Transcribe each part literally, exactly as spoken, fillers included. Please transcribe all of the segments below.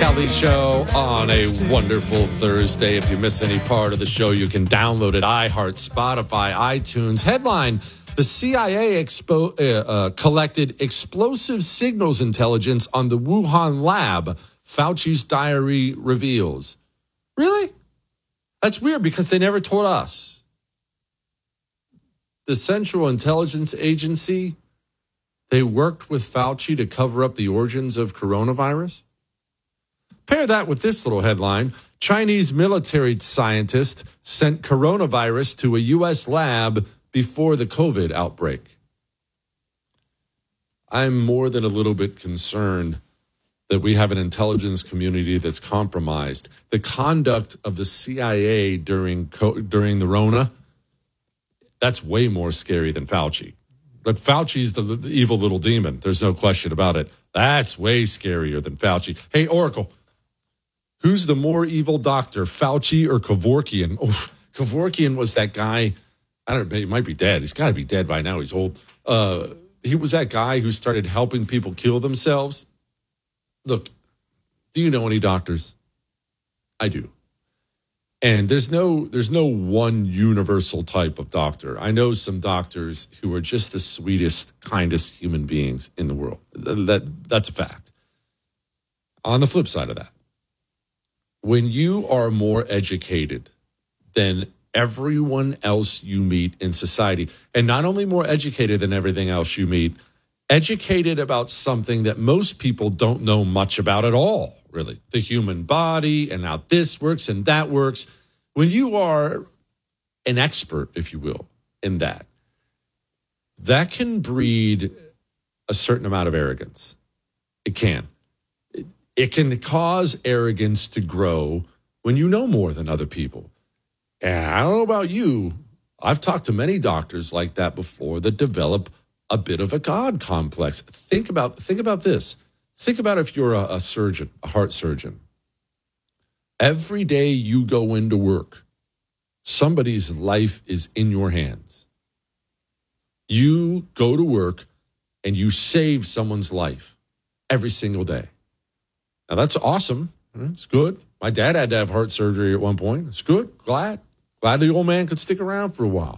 Kelly Show on a wonderful Thursday. If you miss any part of the show, you can download it. iHeart, Spotify, iTunes. Headline, the C I A expo- uh, uh, collected explosive signals intelligence on the Wuhan lab, Fauci's diary reveals. Really? That's weird because they never told us. The Central Intelligence Agency, they worked with Fauci to cover up the origins of coronavirus? Pair that with this little headline. Chinese military scientist sent coronavirus to a U S lab before the COVID outbreak. I'm more than a little bit concerned that we have an intelligence community that's compromised. The conduct of the C I A during during the Rona, that's way more scary than Fauci. But Fauci's the, the evil little demon. There's no question about it. That's way scarier than Fauci. Hey, Oracle, who's the more evil doctor, Fauci or Kevorkian? Oh, Kevorkian was that guy. I don't know. He might be dead. He's got to be dead by now. He's old. Uh, he was that guy who started helping people kill themselves. Look, do you know any doctors? I do. And there's no there's no one universal type of doctor. I know some doctors who are just the sweetest, kindest human beings in the world. That that's a fact. On the flip side of that, when you are more educated than everyone else you meet in society, and not only more educated than everything else you meet, educated about something that most people don't know much about at all, really. The human body and how this works and that works. When you are an expert, if you will, in that, that can breed a certain amount of arrogance. It can. It, it can cause arrogance to grow when you know more than other people. And I don't know about you. I've talked to many doctors like that before that develop a bit of a God complex. Think about think about this. Think about if you're a, a surgeon, a heart surgeon. Every day you go into work, somebody's life is in your hands. You go to work and you save someone's life every single day. Now that's awesome. It's good. My dad had to have heart surgery at one point. It's good. Glad. Glad the old man could stick around for a while.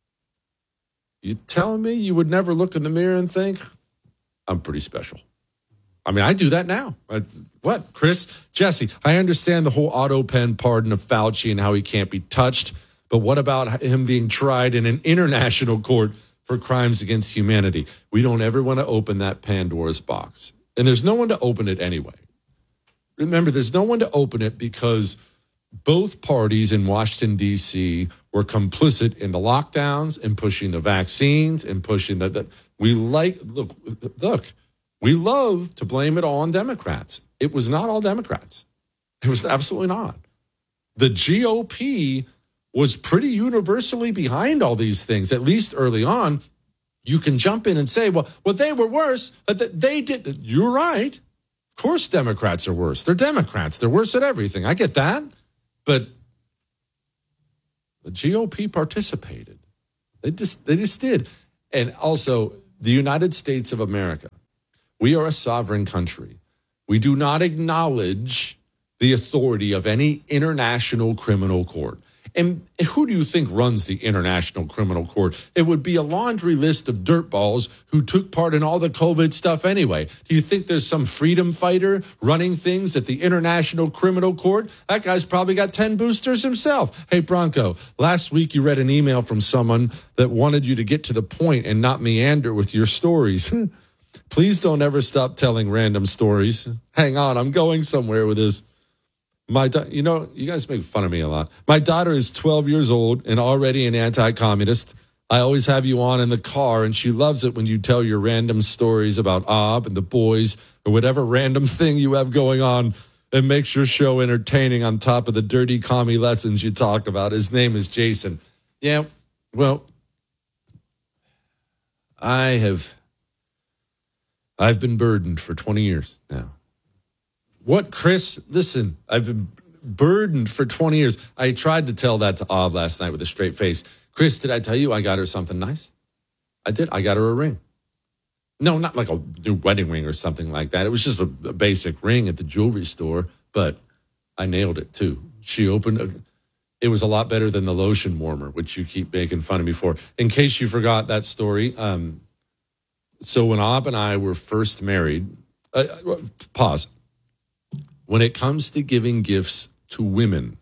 You telling me you would never look in the mirror and think, I'm pretty special? I mean, I do that now. I, what, Chris? Jesse, I understand the whole auto pen pardon of Fauci and how he can't be touched, but what about him being tried in an international court for crimes against humanity? We don't ever want to open that Pandora's box. And there's no one to open it anyway. Remember, there's no one to open it because both parties in Washington, D C were complicit in the lockdowns and pushing the vaccines and pushing the, the we like, look, look, we love to blame it all on Democrats. It was not all Democrats. It was absolutely not. The G O P was pretty universally behind all these things, at least early on. You can jump in and say, well, well, they were worse, but they did. You're right. Of course, Democrats are worse. They're Democrats. They're worse at everything. I get that. But the G O P participated. They just, they just did. And also, the United States of America, we are a sovereign country. We do not acknowledge the authority of any international criminal court. And who do you think runs the International Criminal Court? It would be a laundry list of dirtballs who took part in all the COVID stuff anyway. Do you think there's some freedom fighter running things at the International Criminal Court? That guy's probably got ten boosters himself. Hey, Bronco, last week you read an email from someone that wanted you to get to the point and not meander with your stories. Please don't ever stop telling random stories. Hang on, I'm going somewhere with this. My, da- you know, you guys make fun of me a lot. My daughter is twelve years old and already an anti-communist. I always have you on in the car, and she loves it when you tell your random stories about Ob and the boys or whatever random thing you have going on. It makes your show entertaining on top of the dirty commie lessons you talk about. His name is Jason. Yeah, well, I have, I've been burdened for twenty years now. What, Chris? Listen, I've been burdened for twenty years. I tried to tell that to Ob last night with a straight face. Chris, did I tell you I got her something nice? I did. I got her a ring. No, not like a new wedding ring or something like that. It was just a, a basic ring at the jewelry store, but I nailed it too. She opened it. It was a lot better than the lotion warmer, which you keep making fun of me for. In case you forgot that story, um, so when Ob and I were first married, uh, pause. When it comes to giving gifts to women,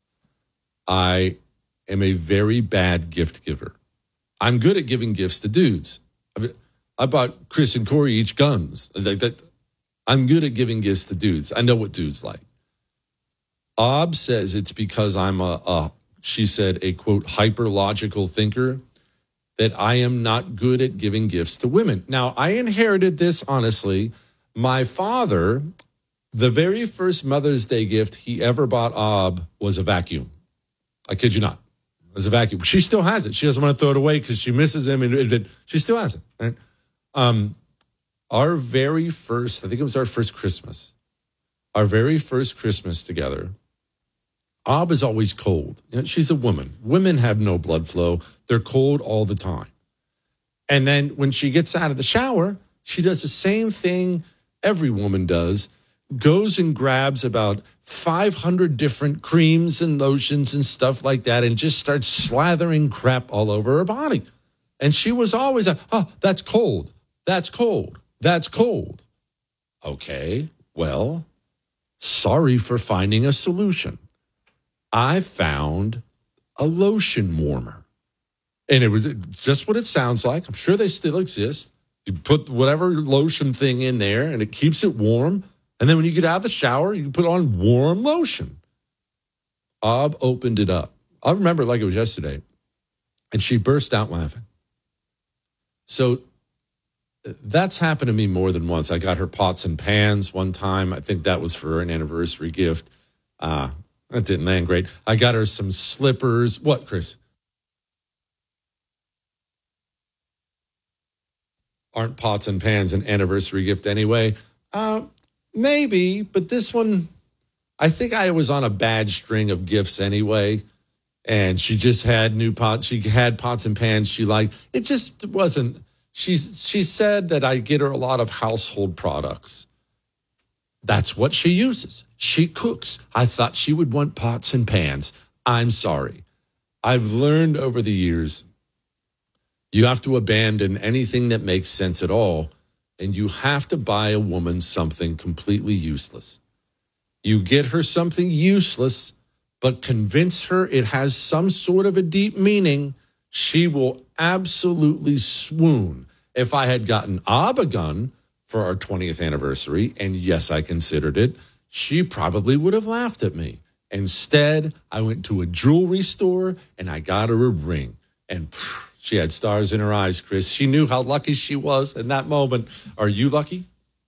I am a very bad gift giver. I'm good at giving gifts to dudes. I bought Chris and Corey each guns. I'm good at giving gifts to dudes. I know what dudes like. Ob says it's because I'm a, a, she said, a quote, hyper-logical thinker, that I am not good at giving gifts to women. Now, I inherited this, honestly. My father, the very first Mother's Day gift he ever bought Ob was a vacuum. I kid you not. It was a vacuum. She still has it. She doesn't want to throw it away because she misses him. And it, it, she still has it. Right? Um, our very first, I think it was our first Christmas, our very first Christmas together, Ob is always cold. You know, she's a woman. Women have no blood flow. They're cold all the time. And then when she gets out of the shower, she does the same thing every woman does, goes and grabs about five hundred different creams and lotions and stuff like that and just starts slathering crap all over her body. And she was always, a, oh, that's cold. That's cold. That's cold. Okay, well, sorry for finding a solution. I found a lotion warmer. And it was just what it sounds like. I'm sure they still exist. You put whatever lotion thing in there and it keeps it warm. And then when you get out of the shower, you can put on warm lotion. Ob opened it up. I remember it like it was yesterday. And she burst out laughing. So that's happened to me more than once. I got her pots and pans one time. I think that was for an anniversary gift. Uh, that didn't land great. I got her some slippers. What, Chris? Aren't pots and pans an anniversary gift anyway? Uh, maybe, but this one, I think I was on a bad string of gifts anyway. And she just had new pots. She had pots and pans she liked. It just wasn't. She's, she said that I get her a lot of household products. That's what she uses. She cooks. I thought she would want pots and pans. I'm sorry. I've learned over the years, you have to abandon anything that makes sense at all, and you have to buy a woman something completely useless. You get her something useless, but convince her it has some sort of a deep meaning, she will absolutely swoon. If I had gotten Ob a gun for our twentieth anniversary, and yes, I considered it, she probably would have laughed at me. Instead, I went to a jewelry store and I got her a ring. And phew, she had stars in her eyes, Chris. She knew how lucky she was in that moment. Are you lucky?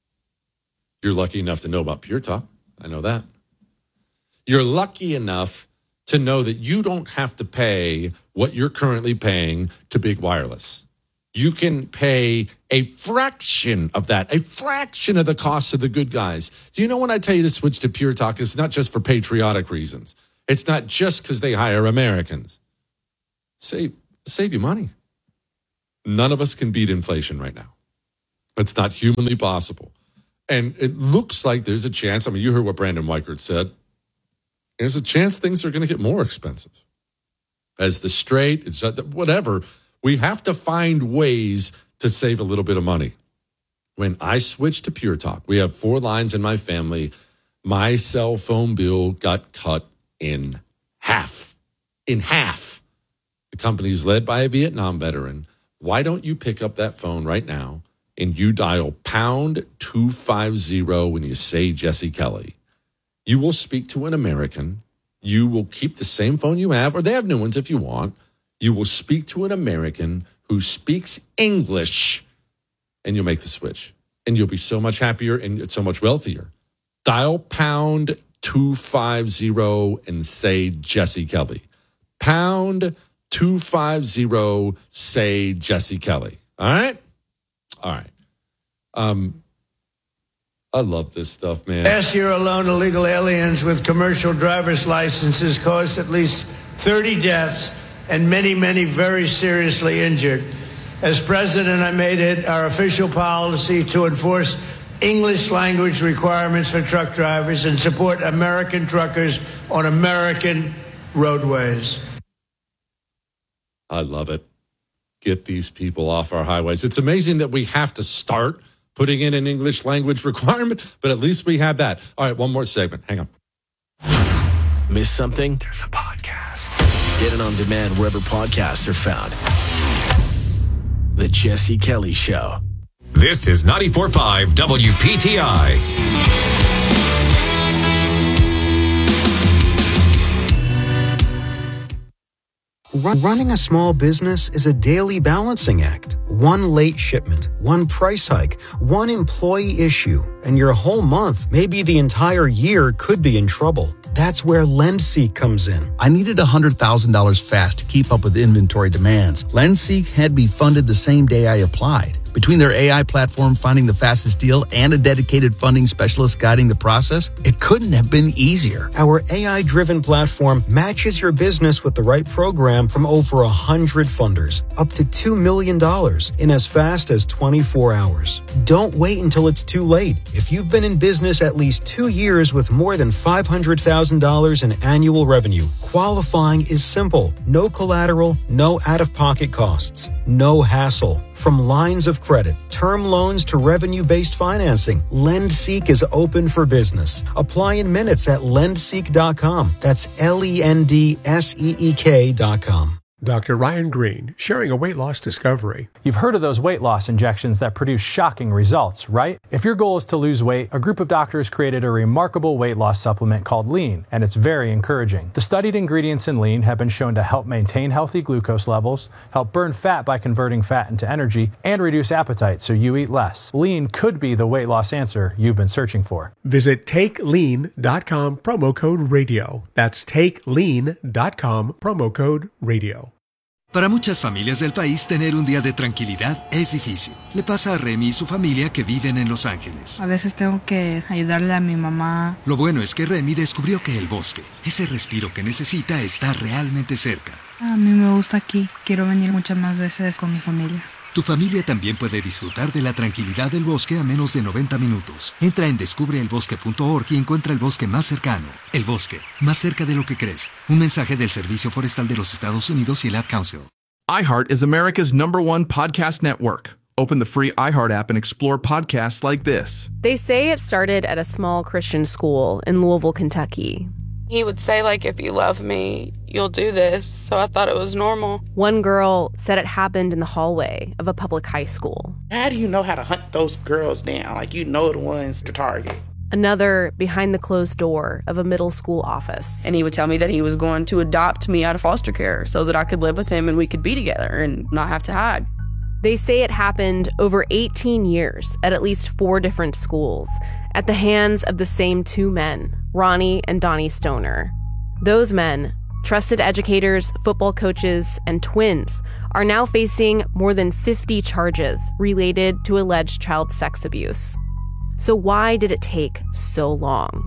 You're lucky enough to know about Pure Talk. I know that. You're lucky enough to know that you don't have to pay what you're currently paying to Big Wireless. You can pay a fraction of that, a fraction of the cost of the good guys. Do you know when I tell you to switch to Pure Talk, it's not just for patriotic reasons. It's not just because they hire Americans. Save, save you money. None of us can beat inflation right now. It's not humanly possible. And it looks like there's a chance. I mean, you heard what Brandon Weichert said. There's a chance things are going to get more expensive. As the straight, it's whatever. We have to find ways to save a little bit of money. When I switched to Pure Talk, we have four lines in my family. My cell phone bill got cut in half. In half. The company's led by a Vietnam veteran. Why don't you pick up that phone right now and you dial pound two fifty when you say Jesse Kelly? You will speak to an American. You will keep the same phone you have, or they have new ones if you want. You will speak to an American who speaks English, and you'll make the switch. And you'll be so much happier and so much wealthier. Dial pound two fifty and say Jesse Kelly. Pound two fifty, say Jesse Kelly. All right? All right. Um, I love this stuff, man. Last year alone, illegal aliens with commercial driver's licenses caused at least thirty deaths and many, many very seriously injured. As president, I made it our official policy to enforce English language requirements for truck drivers and support American truckers on American roadways. I love it. Get these people off our highways. It's amazing that we have to start putting in an English language requirement, but at least we have that. All right, one more segment. Hang on. Miss something? There's a podcast. Get it on demand wherever podcasts are found. The Jesse Kelly Show. This is ninety-four point five W P T I. Running a small business is a daily balancing act. One late shipment, one price hike, one employee issue, and your whole month, maybe the entire year, could be in trouble. That's where LendSeek comes in. I needed one hundred thousand dollars fast to keep up with inventory demands. LendSeek had me funded the same day I applied. Between their A I platform finding the fastest deal and a dedicated funding specialist guiding the process, it couldn't have been easier. Our A I-driven platform matches your business with the right program from over one hundred funders, up to two million dollars in as fast as twenty-four hours. Don't wait until it's too late. If you've been in business at least two years with more than five hundred thousand dollars in annual revenue, qualifying is simple. No collateral, no out-of-pocket costs, no hassle. From lines of credit, term loans to revenue-based financing, LendSeek is open for business. Apply in minutes at lendseek dot com. That's L E N D S E E K dot com. Doctor Ryan Green, sharing a weight loss discovery. You've heard of those weight loss injections that produce shocking results, right? If your goal is to lose weight, a group of doctors created a remarkable weight loss supplement called Lean, and it's very encouraging. The studied ingredients in Lean have been shown to help maintain healthy glucose levels, help burn fat by converting fat into energy, and reduce appetite so you eat less. Lean could be the weight loss answer you've been searching for. Visit take lean dot com, promo code radio. That's take lean dot com, promo code radio. Para muchas familias del país, tener un día de tranquilidad es difícil. Le pasa a Remy y su familia que viven en Los Ángeles. A veces tengo que ayudarle a mi mamá. Lo bueno es que Remy descubrió que el bosque, ese respiro que necesita, está realmente cerca. A mí me gusta aquí. Quiero venir muchas más veces con mi familia. Tu familia también puede disfrutar de la tranquilidad del bosque a menos de noventa minutos. Entra en descubre el bosque punto org y encuentra el bosque más cercano. El bosque, más cerca de lo que crees. Un mensaje del Servicio Forestal de los Estados Unidos y el Ad Council. iHeart is America's number one podcast network. Open the free iHeart app and explore podcasts like this. They say it started at a small Christian school in Louisville, Kentucky. He would say, like, if you love me, you'll do this. So I thought it was normal. One girl said it happened in the hallway of a public high school. How do you know how to hunt those girls down? Like, you know the ones to target. Another behind the closed door of a middle school office. And he would tell me that he was going to adopt me out of foster care so that I could live with him and we could be together and not have to hide. They say it happened over eighteen years at at least four different schools at the hands of the same two men, Ronnie and Donnie Stoner. Those men, trusted educators, football coaches, and twins, are now facing more than fifty charges related to alleged child sex abuse. So why did it take so long?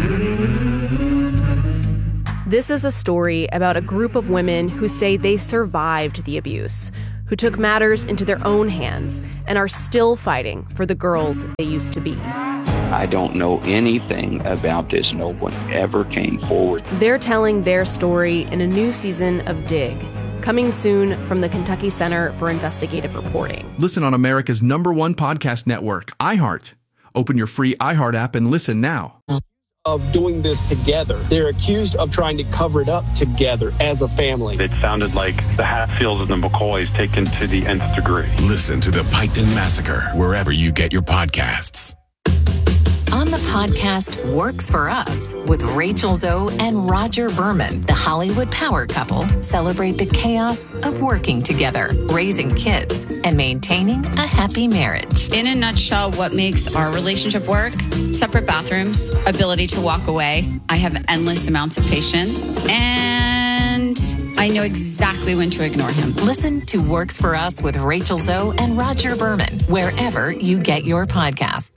This is a story about a group of women who say they survived the abuse, who took matters into their own hands and are still fighting for the girls they used to be. I don't know anything about this. No one ever came forward. They're telling their story in a new season of Dig, coming soon from the Kentucky Center for Investigative Reporting. Listen on America's number one podcast network, iHeart. Open your free iHeart app and listen now. Of doing this together. They're accused of trying to cover it up together as a family. It sounded like the Hatfields and the McCoys taken to the nth degree. Listen to the Piketon Massacre wherever you get your podcasts. On the podcast Works For Us with Rachel Zoe and Roger Berman, the Hollywood power couple celebrate the chaos of working together, raising kids, and maintaining a happy marriage. In a nutshell, what makes our relationship work? Separate bathrooms, ability to walk away. I have endless amounts of patience, and I know exactly when to ignore him. Listen to Works For Us with Rachel Zoe and Roger Berman wherever you get your podcasts.